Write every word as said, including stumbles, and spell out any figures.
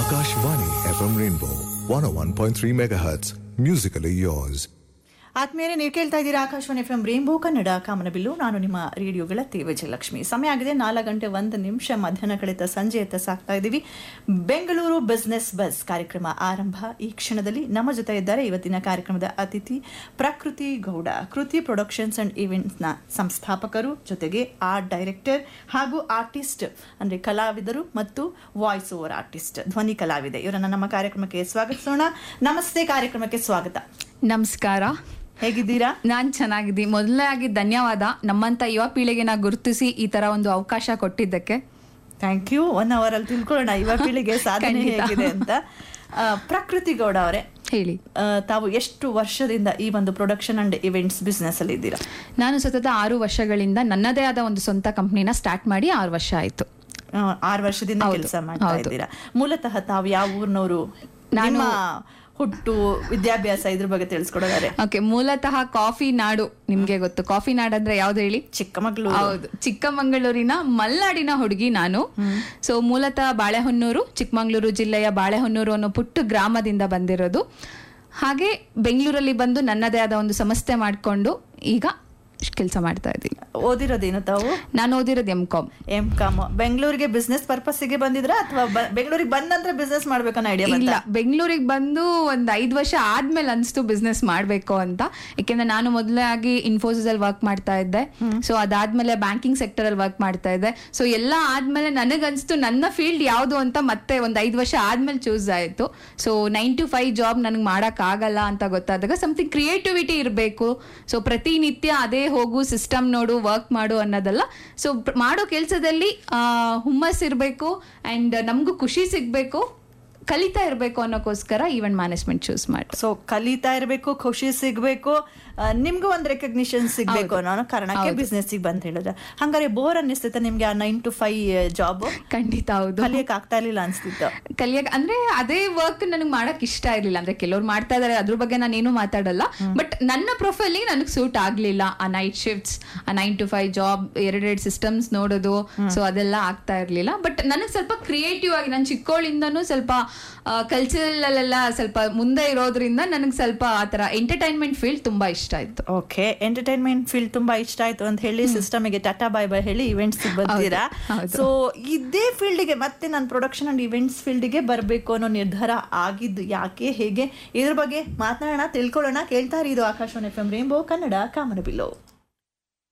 Akashvani F M Rainbow one oh one point three megahertz. Musically yours. ಆತ್ಮೀಯರೇ, ನೀವು ಕೇಳ್ತಾ ಇದ್ದೀರಾ Akashvani F M rainbow Kannada ಕಾಮನಬಿಲ್ಲು. ನಾನು ನಿಮ್ಮ ರೇಡಿಯೋಗಳ ವಿಜಯಲಕ್ಷ್ಮಿ. ಸಮಯ ಆಗಿದೆ ನಾಲ್ಕು ಗಂಟೆ ಒಂದು ನಿಮಿಷ. ಮಧ್ಯಾಹ್ನ ಕಳೆದ ಸಂಜೆಯತ್ತ ಸಾಕ್ತಾ ಇದ್ದೀವಿ. ಬೆಂಗಳೂರು ಬಿಸ್ನೆಸ್ ಬಸ್ ಕಾರ್ಯಕ್ರಮ ಆರಂಭ ಈ ಕ್ಷಣದಲ್ಲಿ. ನಮ್ಮ ಜೊತೆ ಇದ್ದಾರೆ ಇವತ್ತಿನ ಕಾರ್ಯಕ್ರಮದ ಅತಿಥಿ ಪ್ರಕೃತಿ ಗೌಡ. ಕೃತಿ ಪ್ರೊಡಕ್ಷನ್ಸ್ ಅಂಡ್ ಈವೆಂಟ್ಸ್ನ ಸಂಸ್ಥಾಪಕರು, ಜೊತೆಗೆ ಆರ್ಟ್ ಡೈರೆಕ್ಟರ್ ಹಾಗೂ ಆರ್ಟಿಸ್ಟ್, ಅಂದರೆ ಕಲಾವಿದರು ಮತ್ತು ವಾಯ್ಸ್ ಓವರ್ ಆರ್ಟಿಸ್ಟ್, ಧ್ವನಿ ಕಲಾವಿದೆ. ಇವರನ್ನು ನಮ್ಮ ಕಾರ್ಯಕ್ರಮಕ್ಕೆ ಸ್ವಾಗತಿಸೋಣ. ನಮಸ್ತೆ, ಕಾರ್ಯಕ್ರಮಕ್ಕೆ ಸ್ವಾಗತ. ನಮಸ್ಕಾರ, ಹೇಗಿದ್ದೀರಾ? ನಾನ್ ಚೆನ್ನಾಗಿದ್ದೀನಿ. ಮೊದಲನೇದಾಗಿ ಧನ್ಯವಾದ ನಮ್ಮಂತ ಯುವ ಪೀಳಿಗೆನ ಗುರುತಿಸಿ ಈ ತರ ಒಂದು ಅವಕಾಶ ಕೊಟ್ಟಿದ್ದಕ್ಕೆ. Thank you. ಒನ್ ಅವರ್ ಅಲ್ಲಿ ತಿಳ್ಕೊಳ್ಳೋಣ ಯುವ ಪೀಳಿಗೆ ಸಾಧನೆ ಹೇಗಿದೆ ಅಂತ. ಪ್ರಕೃತಿ ಗೌಡ ಅವರೇ, ಹೇಳಿ, ತಾವು ಎಷ್ಟು ವರ್ಷದಿಂದ ಈ ಒಂದು ಪ್ರೊಡಕ್ಷನ್ ಅಂಡ್ ಇವೆಂಟ್ಸ್ ಬಿಸ್ನೆಸ್ ಅಲ್ಲಿ ಇದ್ದೀರಾ? ನಾನು ಸತತ ಆರು ವರ್ಷಗಳಿಂದ ನನ್ನದೇ ಆದ ಒಂದು ಸ್ವಂತ ಕಂಪ್ನಿನ ಸ್ಟಾರ್ಟ್ ಮಾಡಿ ಆರು ವರ್ಷ ಆಯ್ತು. ಆರು ವರ್ಷದಿಂದ ಕೆಲಸ ಮಾಡ್ತಾ ಇದ್ದೀರಾ. ಮೂಲತಃ ತಾವು ಯಾವ ಊರಿನವರು? ನಾನು ಹುಟ್ಟು, ವಿದ್ಯಾಭ್ಯಾಸ, ಇದ್ರ ಬಗ್ಗೆ ತಿಳಿಸ್ಕೊಡೋದಾರೆ. ಓಕೆ, ಮೂಲತಃ ಕಾಫಿ ನಾಡು. ನಿಮ್ಗೆ ಗೊತ್ತು ಕಾಫಿ ನಾಡು ಅಂದ್ರೆ ಯಾವ್ದು ಹೇಳಿ? ಚಿಕ್ಕಮಗಳೂರು. ಹೌದು, ಚಿಕ್ಕಮಗಳೂರಿನ ಮಲ್ನಾಡಿನ ಹುಡುಗಿ ನಾನು. ಸೊ ಮೂಲತಃ ಬಾಳೆಹೊನ್ನೂರು, ಚಿಕ್ಕಮಗಳೂರು ಜಿಲ್ಲೆಯ ಬಾಳೆಹೊನ್ನೂರು ಅನ್ನೋ ಪುಟ್ಟ ಗ್ರಾಮದಿಂದ ಬಂದಿರೋದು. ಹಾಗೆ ಬೆಂಗಳೂರಲ್ಲಿ ಬಂದು ನನ್ನದೇ ಆದ ಒಂದು ಸಂಸ್ಥೆ ಮಾಡಿಕೊಂಡು ಈಗ ಕೆಲಸ ಮಾಡ್ತಾ ಇದ್ದೀವಿ. ಓದಿರೋದೇನು ತಾವು? ನಾನು ಓದಿರೋದು ಎಂ ಕಾಮ್. M com. ಬೆಂಗಳೂರಿಗೆ ಬಿಸ್ನೆಸ್ ಪರ್ಪಸ್ಗೆ ಬಂದಿದ್ರ ಅಥವಾ ಬೆಂಗಳೂರಿಗೆ ಬಂದ ನಂತರ ಬಿಸ್ನೆಸ್ ಮಾಡ್ಬೇಕನ್ನೋ ಐಡಿಯಾ? ಇಲ್ಲ, ಬೆಂಗಳೂರಿಗೆ ಬಂದು ಒಂದ್ ಐದ್ ವರ್ಷ ಆದ್ಮೇಲೆ ಅನ್ಸ್ತು ಬಿಸ್ನೆಸ್ ಮಾಡ್ಬೇಕು ಅಂತ. ಯಾಕೆಂದ್ರೆ ನಾನು ಮೊದಲೇ ಆಗಿ ಇನ್ಫೋಸಿಸ್ ಅಲ್ಲಿ ವರ್ಕ್ ಮಾಡ್ತಾ ಇದ್ದೆ. ಸೊ ಅದಾದ್ಮೇಲೆ ಬ್ಯಾಂಕಿಂಗ್ ಸೆಕ್ಟರ್ ಅಲ್ಲಿ ವರ್ಕ್ ಮಾಡ್ತಾ ಇದ್ದೆ. ಸೊ ಎಲ್ಲ ಆದ್ಮೇಲೆ ನನಗನ್ಸ್ತು ನನ್ನ ಫೀಲ್ಡ್ ಯಾವ್ದು ಅಂತ ಮತ್ತೆ ಒಂದ್ ಐದ್ ವರ್ಷ ಆದ್ಮೇಲೆ ಚೂಸ್ ಆಯ್ತು. So nine to five job ನನಗೆ ಮಾಡಕ್ ಆಗಲ್ಲ ಅಂತ ಗೊತ್ತಾದಾಗ ಸಮಥಿಂಗ್ ಕ್ರಿಯೇಟಿವಿಟಿ ಇರಬೇಕು. ಸೊ ಪ್ರತಿನಿತ್ಯ ಅದೇ ಹೋಗು, ಸಿಸ್ಟಮ್ ನೋಡು, ವರ್ಕ್ ಮಾಡು ಅನ್ನೋದಲ್ಲ. ಸೊ ಮಾಡೋ ಕೆಲಸದಲ್ಲಿ ಹುಮ್ಮಸ್ ಇರಬೇಕು ಅಂಡ್ ನಮಗೂ ಖುಷಿ ಸಿಗ್ಬೇಕು, ಕಲಿತಾ ಇರಬೇಕು ಅನ್ನೋಕ್ಕೋಸ್ಕರ ಈವೆಂಟ್ ಮ್ಯಾನೇಜ್ಮೆಂಟ್ ಚೂಸ್ ಮಾಡಿ. ಸೊ ಕಲಿತಾ ಇರಬೇಕು, ಖುಷಿ ಸಿಗ್ಬೇಕು, ನಿಮ್ಗೂ ಒಂದ್ ರೆಕಗ್ನಿಷನ್ ಸಿಗ್ಬೇಕು ಅನ್ನೋ ಕಾರಣಕ್ಕೆ ಬಿಸ್ನೆಸ್ ಬಂತ ಹೇಳಿದ್ರೆ. ಹಂಗಾರೆ ಬೋರ್ ಅನ್ನಿಸ್ತೈತೆ ನಿಮ್ಗೆ ಆ ನೈನ್ ಟು ಫೈವ್ ಜಾಬ್? ಖಂಡಿತ ಹೌದು. ಕಲಿಯಕ್ ಆಗ್ತಾ ಇರ್ಲಿಲ್ಲ ಅನ್ಸ್ತಿತ್ತು? ಕಲಿಯಕ್ ಅಂದ್ರೆ ಅದೇ ವರ್ಕ್ ನನಗೆ ಮಾಡಕ್ ಇಷ್ಟ ಇರ್ಲಿಲ್ಲ. ಅಂದ್ರೆ ಕೆಲವ್ರು ಮಾಡ್ತಾ ಇದಾರೆ, ಅದ್ರ ಬಗ್ಗೆ ನಾನೇನು ಮಾತಾಡಲ್ಲ. ಬಟ್ ನನ್ನ ಪ್ರೊಫೈಲ್ ನನಗೆ ಸೂಟ್ ಆಗ್ಲಿಲ್ಲ. ಆ ನೈಟ್ ಶಿಫ್ಟ್ಸ್, ಆ ನೈನ್ ಟು ಫೈವ್ ಜಾಬ್, ಎರಡೆರಡು ಸಿಸ್ಟಮ್ಸ್ ನೋಡೋದು, ಸೊ ಅದೆಲ್ಲ ಆಗ್ತಾ ಇರ್ಲಿಲ್ಲ. ಬಟ್ ನನಗೆ ಸ್ವಲ್ಪ ಕ್ರಿಯೇಟಿವ್ ಆಗಿ, ನಾನು ಚಿಕ್ಕೋಳಿಂದನೂ ಸ್ವಲ್ಪ ಕಲ್ಚರಲ್ ಅಲ್ಲೆಲ್ಲ ಸ್ವಲ್ಪ ಮುಂದೆ ಇರೋದ್ರಿಂದ ನನಗೆ ಸ್ವಲ್ಪ ಆತರ ಎಂಟರ್ಟೈನ್ಮೆಂಟ್ ಫೀಲ್ಡ್ ತುಂಬಾ ಇಷ್ಟ ಆಯ್ತು. ಓಕೆ, ಎಂಟರ್ಟೈನ್ಮೆಂಟ್ ಫೀಲ್ಡ್ ತುಂಬಾ ಇಷ್ಟ ಆಯ್ತು ಅಂತ ಹೇಳಿ ಸಿಸ್ಟಮ್ಗೆ ಟಾಟಾ ಬಾಯ್ ಬಾಯ್ ಹೇಳಿ ಇವೆಂಟ್ಸ್ ಬಂದಿರಾ. ಸೊ ಇದೇ ಫೀಲ್ಡ್ಗೆ ಮತ್ತೆ ನಾನು ಪ್ರೊಡಕ್ಷನ್ ಅಂಡ್ ಇವೆಂಟ್ಸ್ ಫೀಲ್ಡ್ಗೆ ಬರಬೇಕು ಅನ್ನೋ ನಿರ್ಧಾರ ಆಗಿದ್ದು ಯಾಕೆ, ಹೇಗೆ, ಇದ್ರ ಬಗ್ಗೆ ಮಾತನಾಡೋಣ, ತಿಳ್ಕೊಳ್ಳೋಣ. ಕೇಳ್ತಾ ಇರಿ, ಇದು Akashvani F M rainbow Kannada ಕಾಮನಬಿಲ್ಲು.